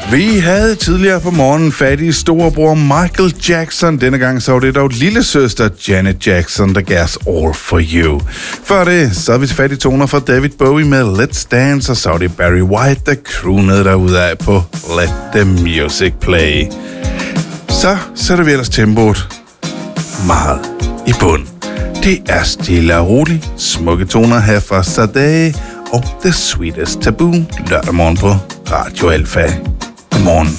Vi havde tidligere på morgenen fat i storebror Michael Jackson. Denne gang så var det dog lille søster Janet Jackson, der gav os All For You. Før det, så havde vi fat i toner fra David Bowie med Let's Dance, og så var det Barry White, der croonede derudad på Let The Music Play. Så sætter vi ellers tempoet meget i bund. Det er stille og roligt, smukke toner her fra Sade og The Sweetest Taboo lørdag morgen på Radio Alfa. Godmorgen.